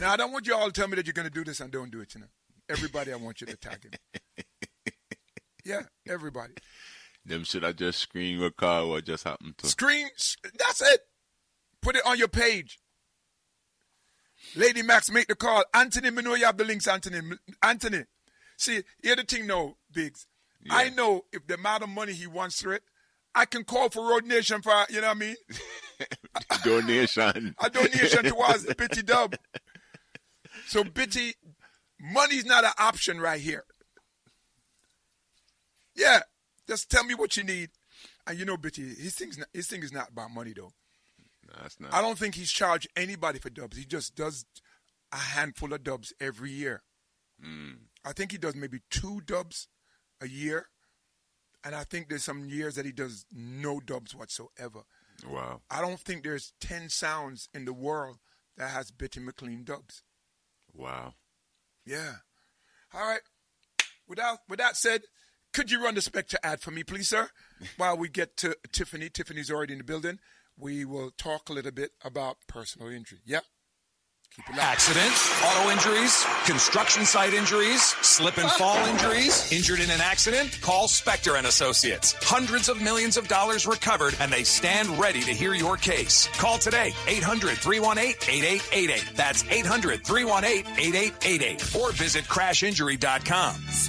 Now, I don't want you all to tell me that you're going to do this and don't do it, Everybody, I want you to tag him. Yeah, everybody. Them should I just screen record what just happened to? Screen, that's it. Put it on your page. Lady Max, make the call. Anthony, me know you have the links, Anthony. Anthony, see, here's the thing now, Biggs. Yeah. I know if the amount of money he wants for it, I can call for Road Nation for, you know what I mean? Donation. A donation towards Bitty Dub. So, Bitty, money's not an option right here. Yeah, just tell me what you need. And you know, Bitty, his thing is not about money, though. No, that's not. I don't think he's charged anybody for dubs. He just does a handful of dubs every year. I think he does maybe 2 dubs a year. And I think there's some years that he does no dubs whatsoever. Wow. I don't think there's 10 sounds in the world that has Bitty McLean dubs. Wow. Yeah. All right. With that said, could you run the Spectre ad for me, please, sir? While we get to Tiffany. Tiffany's already in the building. We will talk a little bit about personal injury. Yeah? Keep it loud. Accident, auto injuries, construction site injuries, slip and fall injuries. Injured in an accident? Call Spectre and Associates. Hundreds of millions of dollars recovered, and they stand ready to hear your case. Call today, 800-318-8888. That's 800-318-8888. Or visit crashinjury.com.